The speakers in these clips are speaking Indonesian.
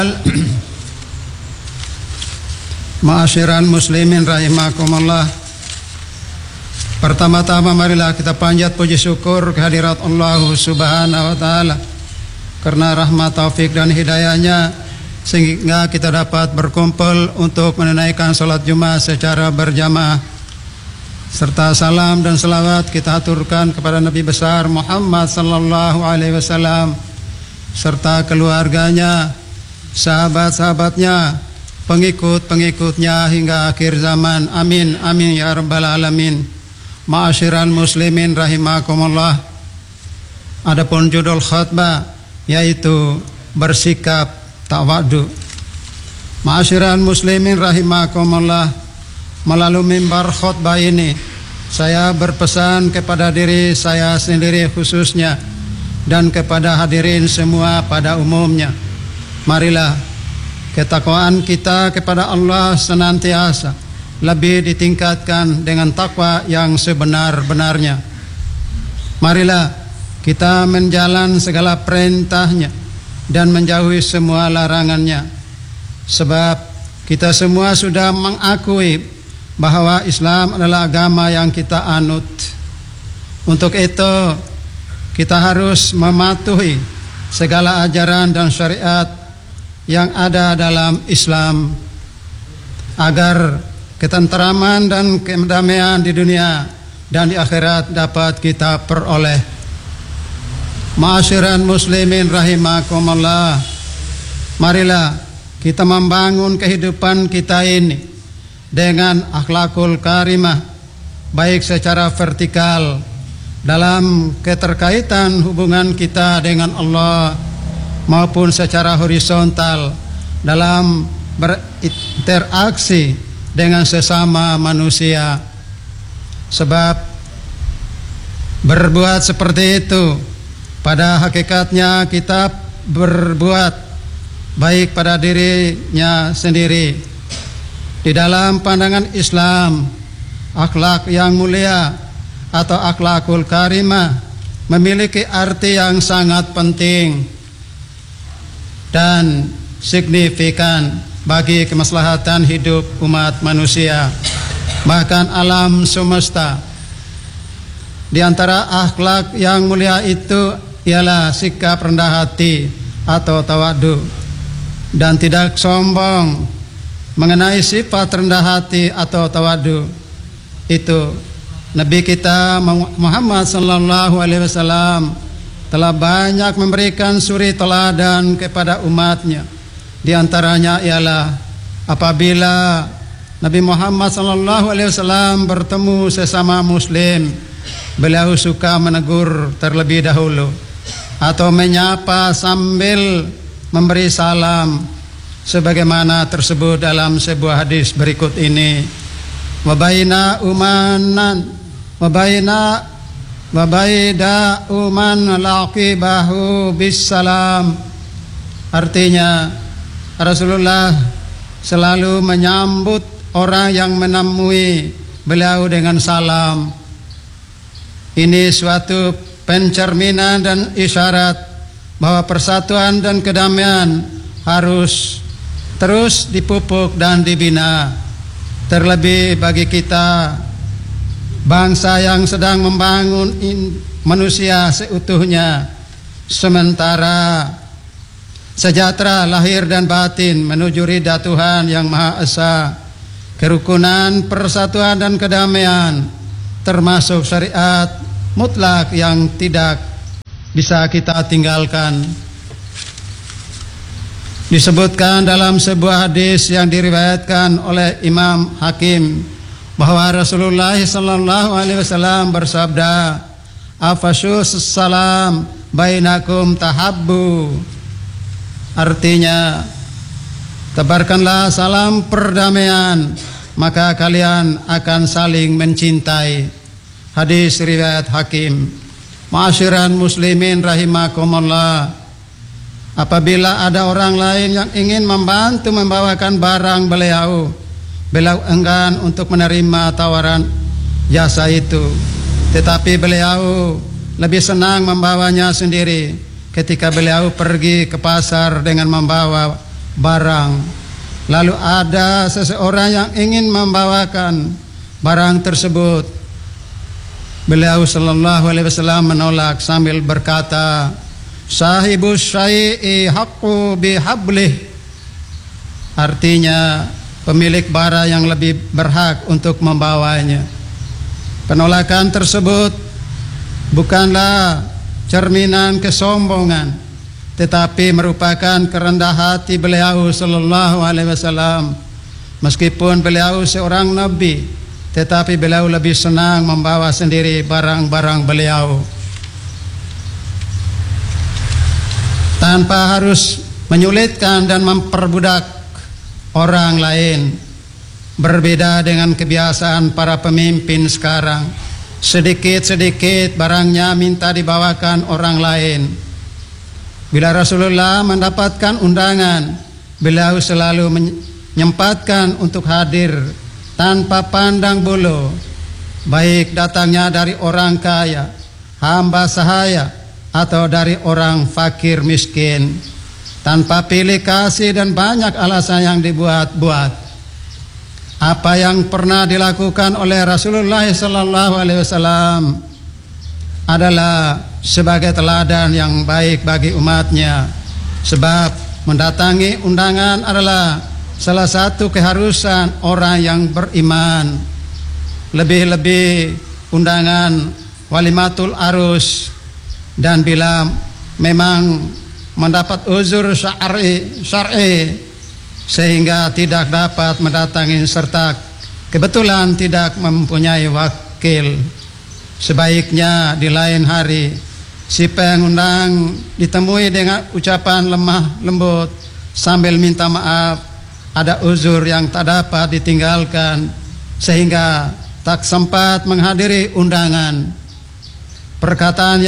Ma'asyiral muslimin rahimakumullah. Pertama-tama marilah kita panjat puji syukur kehadirat Allah Subhanahu wa taala karena rahmat, taufik dan hidayahnya sehingga kita dapat berkumpul untuk menunaikan salat Jumat secara berjamaah. Serta salam dan selawat kita aturkan kepada Nabi besar Muhammad sallallahu alaihi wasallam serta keluarganya, sahabat-sahabatnya, pengikut-pengikutnya hingga akhir zaman. Amin amin ya rabbal alamin. Ma'asyiral muslimin rahimakumullah. Adapun judul khutbah yaitu bersikap tawadu. Ma'asyiral muslimin rahimakumullah, melalui mimbar khutbah ini saya berpesan kepada diri saya sendiri khususnya dan kepada hadirin semua pada umumnya. Marilah ketakwaan kita kepada Allah senantiasa lebih ditingkatkan dengan takwa yang sebenar-benarnya. Marilah kita menjalan segala perintahnya dan menjauhi semua larangannya. Sebab kita semua sudah mengakui bahwa Islam adalah agama yang kita anut. Untuk itu kita harus mematuhi segala ajaran dan syariat yang ada dalam Islam agar ketenteraman dan kedamaian di dunia dan di akhirat dapat kita peroleh. Ma'asyiral muslimin rahimakumullah, marilah kita membangun kehidupan kita ini dengan akhlakul karimah, baik secara vertikal dalam keterkaitan hubungan kita dengan Allah maupun secara horizontal dalam berinteraksi dengan sesama manusia. Sebab berbuat seperti itu pada hakikatnya kita berbuat baik pada dirinya sendiri. Di dalam pandangan Islam, akhlak yang mulia atau akhlakul karimah memiliki arti yang sangat penting dan signifikan bagi kemaslahatan hidup umat manusia, bahkan alam semesta. Di antara akhlak yang mulia itu ialah sikap rendah hati atau tawadu dan tidak sombong. Mengenai sifat rendah hati atau tawadu itu, Nabi kita Muhammad sallallahu alaihi wasallam telah banyak memberikan suri teladan kepada umatnya. Di antaranya ialah apabila Nabi Muhammad sallallahu alaihi wasallam bertemu sesama muslim, beliau suka menegur terlebih dahulu atau menyapa sambil memberi salam sebagaimana tersebut dalam sebuah hadis berikut ini. Wabaina uman laqibahu bisalam. Artinya Rasulullah selalu menyambut orang yang menemui beliau dengan salam. Ini suatu pencerminan dan isyarat bahwa persatuan dan kedamaian harus terus dipupuk dan dibina. Terlebih bagi kita, bangsa yang sedang membangun manusia seutuhnya, sementara sejahtera lahir dan batin menuju ridha Tuhan yang Maha Esa, kerukunan, persatuan dan kedamaian, termasuk syariat mutlak yang tidak bisa kita tinggalkan. Disebutkan dalam sebuah hadis yang diriwayatkan oleh Imam Hakim bahwa Rasulullah sallallahu alaihi wasallam bersabda, "Afashus salam bainakum tahabbu." Artinya, tebarkanlah salam perdamaian, maka kalian akan saling mencintai. Hadis riwayat Hakim. Ma'asyiral muslimin rahimakumullah, apabila ada orang lain yang ingin membantu membawakan barang beliau enggan untuk menerima tawaran jasa itu, tetapi beliau lebih senang membawanya sendiri ketika beliau pergi ke pasar dengan membawa barang. Lalu ada seseorang yang ingin membawakan barang tersebut. Beliau sallallahu alaihi wasallam menolak sambil berkata, "Sahibus syai'i haqqu bihablih." Artinya pemilik barang yang lebih berhak untuk membawanya. Penolakan tersebut bukanlah cerminan kesombongan, tetapi merupakan kerendah hati beliau sallallahu alaihi wasallam. Meskipun beliau seorang nabi, tetapi beliau lebih senang membawa sendiri barang-barang beliau tanpa harus menyulitkan dan memperbudak orang lain. Berbeda dengan kebiasaan para pemimpin sekarang, sedikit-sedikit barangnya minta dibawakan orang lain. Bila Rasulullah mendapatkan undangan, beliau selalu menyempatkan untuk hadir tanpa pandang bulu, baik datangnya dari orang kaya, hamba sahaya, atau dari orang fakir miskin, tanpa pilih kasih dan banyak alasan yang dibuat-buat. Apa yang pernah dilakukan oleh Rasulullah sallallahu alaihi wasallam adalah sebagai teladan yang baik bagi umatnya, sebab mendatangi undangan adalah salah satu keharusan orang yang beriman. Lebih-lebih undangan walimatul arus, dan bila memang mendapat uzur syar'i sehingga tidak dapat mendatangi serta kebetulan tidak mempunyai wakil, sebaiknya di lain hari si pengundang ditemui dengan ucapan lemah lembut sambil minta maaf ada uzur yang tak dapat ditinggalkan sehingga tak sempat menghadiri undangan. Perkataan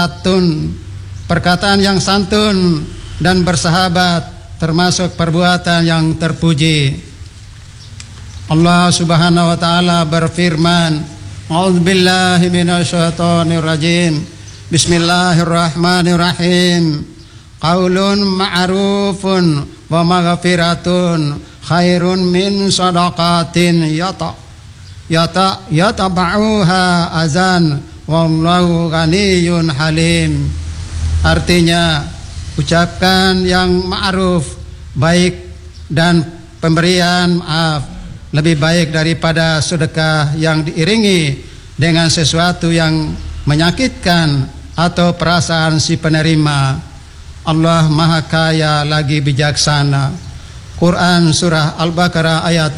yang santun dan bersahabat termasuk perbuatan yang terpuji. Allah Subhanahu wa taala berfirman, "A'udzubillahi minasyaitonir rajim. Bismillahirrahmanirrahim. Qaulun ma'rufun wa maghfiratun khairun min shadaqatin yataba'uha azan wallahu ghaniyyun halim." Artinya, ucapkan yang ma'ruf, baik, dan pemberian maaf lebih baik daripada sedekah yang diiringi dengan sesuatu yang menyakitkan atau perasaan si penerima. Allah Maha Kaya lagi bijaksana. Quran Surah Al-Baqarah ayat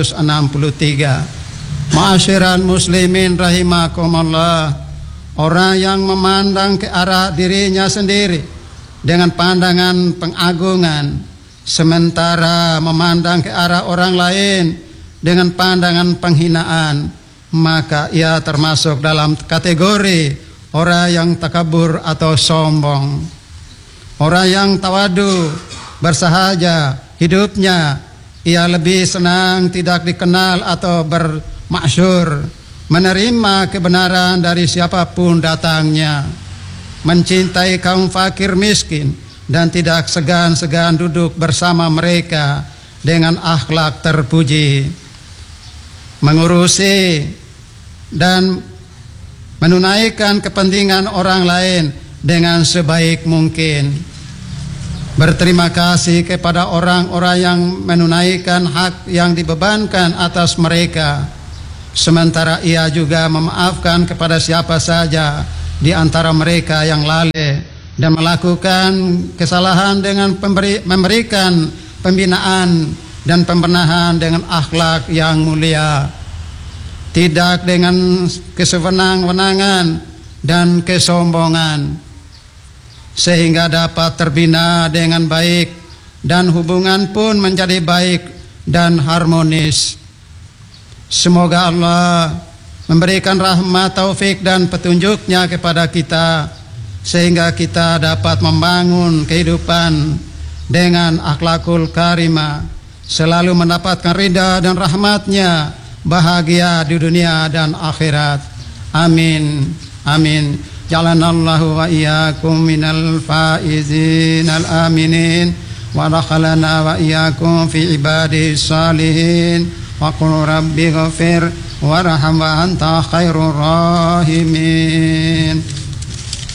263. Ma'asyiral muslimin rahimakumullah, orang yang memandang ke arah dirinya sendiri dengan pandangan pengagungan, sementara memandang ke arah orang lain dengan pandangan penghinaan, maka ia termasuk dalam kategori orang yang takabur atau sombong. Orang yang tawadu, bersahaja hidupnya, ia lebih senang tidak dikenal atau bermasyhur, menerima kebenaran dari siapapun datangnya, mencintai kaum fakir miskin, dan tidak segan-segan duduk bersama mereka dengan akhlak terpuji, mengurusi dan menunaikan kepentingan orang lain dengan sebaik mungkin, berterima kasih kepada orang-orang yang menunaikan hak yang dibebankan atas mereka, sementara ia juga memaafkan kepada siapa saja di antara mereka yang lalai dan melakukan kesalahan dengan memberikan pembinaan dan pembenahan dengan akhlak yang mulia, tidak dengan kesewenang-wenangan dan kesombongan, sehingga dapat terbina dengan baik dan hubungan pun menjadi baik dan harmonis. Semoga Allah memberikan rahmat, taufik, dan petunjuknya kepada kita, sehingga kita dapat membangun kehidupan dengan akhlakul karimah, selalu mendapatkan ridha dan rahmatnya, bahagia di dunia dan akhirat. Amin. Amin. Ja'alanallahu wa iyyakum minal faizin al aminin وأدخلنا وإياكم في عباده الصالحين وقل رب اغفر وارحم وأنت خير الراحمين.